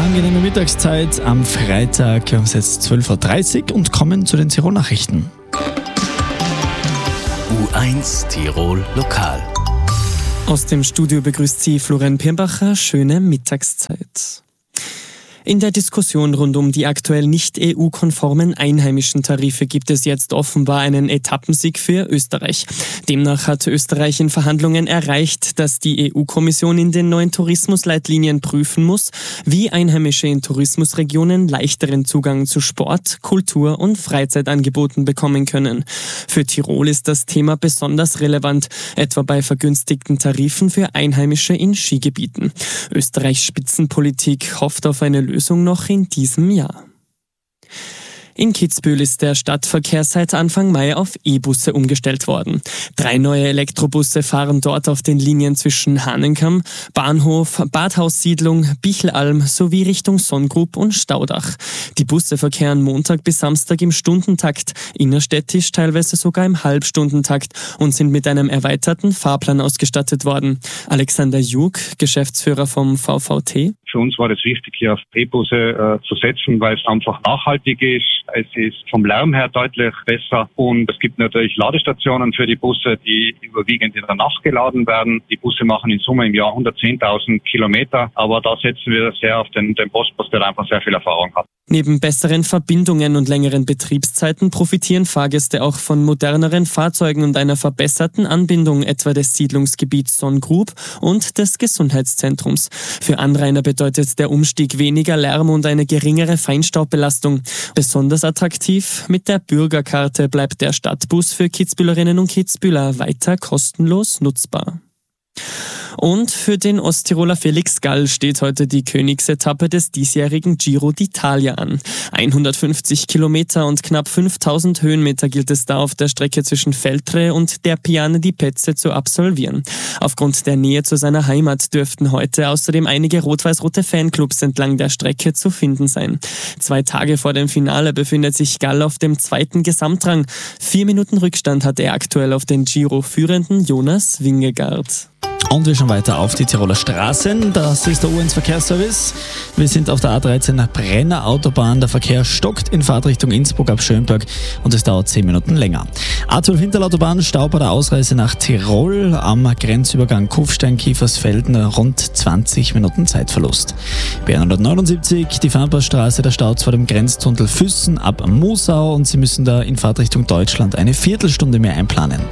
Angenehme Mittagszeit am Freitag. Wir haben es jetzt 12.30 Uhr und kommen zu den Tirol-Nachrichten. U1 Tirol Lokal. Aus dem Studio begrüßt Sie Florian Pirnbacher. Schöne Mittagszeit. In der Diskussion rund um die aktuell nicht EU-konformen einheimischen Tarife gibt es jetzt offenbar einen Etappensieg für Österreich. Demnach hat Österreich in Verhandlungen erreicht, dass die EU-Kommission in den neuen Tourismusleitlinien prüfen muss, wie Einheimische in Tourismusregionen leichteren Zugang zu Sport, Kultur und Freizeitangeboten bekommen können. Für Tirol ist das Thema besonders relevant, etwa bei vergünstigten Tarifen für Einheimische in Skigebieten. Österreichs Spitzenpolitik hofft auf eine Lösung noch in diesem Jahr. In Kitzbühel ist der Stadtverkehr seit Anfang Mai auf E-Busse umgestellt worden. 3 neue Elektrobusse fahren dort auf den Linien zwischen Hahnenkamm, Bahnhof, Badhaussiedlung, Bichelalm sowie Richtung Sonngrub und Staudach. Die Busse verkehren Montag bis Samstag im Stundentakt, innerstädtisch teilweise sogar im Halbstundentakt und sind mit einem erweiterten Fahrplan ausgestattet worden. Alexander Jug, Geschäftsführer vom VVT. Für uns war es wichtig, hier auf E-Busse zu setzen, weil es einfach nachhaltig ist. Es ist vom Lärm her deutlich besser und es gibt natürlich Ladestationen für die Busse, die überwiegend in der Nacht geladen werden. Die Busse machen in Summe im Jahr 110.000 Kilometer, aber da setzen wir sehr auf den Postbus, der einfach sehr viel Erfahrung hat. Neben besseren Verbindungen und längeren Betriebszeiten profitieren Fahrgäste auch von moderneren Fahrzeugen und einer verbesserten Anbindung etwa des Siedlungsgebiets Sonngrub und des Gesundheitszentrums. Für Anrainer bedeutet der Umstieg weniger Lärm und eine geringere Feinstaubbelastung. Besonders attraktiv, mit der Bürgerkarte bleibt der Stadtbus für Kitzbühlerinnen und Kitzbühler weiter kostenlos nutzbar. Und für den Osttiroler Felix Gall steht heute die Königsetappe des diesjährigen Giro d'Italia an. 150 Kilometer und knapp 5000 Höhenmeter gilt es da auf der Strecke zwischen Feltre und der Piana di Pezze zu absolvieren. Aufgrund der Nähe zu seiner Heimat dürften heute außerdem einige rot-weiß-rote Fanclubs entlang der Strecke zu finden sein. 2 Tage vor dem Finale befindet sich Gall auf dem 2. Gesamtrang. 4 Minuten Rückstand hat er aktuell auf den Giro-führenden Jonas Wingegaard. Und wir schauen weiter auf die Tiroler Straßen. Das ist der U1 Verkehrsservice. Wir sind auf der A13 nach Brenner Autobahn. Der Verkehr stockt in Fahrtrichtung Innsbruck ab Schönberg und es dauert 10 Minuten länger. A12 Hinterlautobahn, Stau bei der Ausreise nach Tirol am Grenzübergang Kufstein-Kiefersfelden, rund 20 Minuten Zeitverlust. B179, die Fernpassstraße, der Stau vor dem Grenztunnel Füssen ab Musau und Sie müssen da in Fahrtrichtung Deutschland eine Viertelstunde mehr einplanen.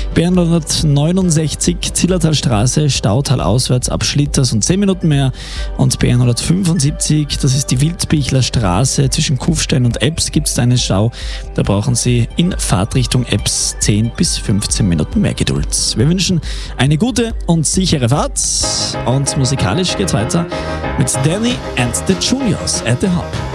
B169, Zillertalstraße, Stautal auswärts ab Schlitters und 10 Minuten mehr. Und B175, das ist die Wildbichler Straße zwischen Kufstein und Ebbs, gibt es einen Stau. Da brauchen Sie in Fahrtrichtung Ebbs 10 bis 15 Minuten mehr Geduld. Wir wünschen eine gute und sichere Fahrt und musikalisch geht's weiter mit Danny and the Juniors at the Hub.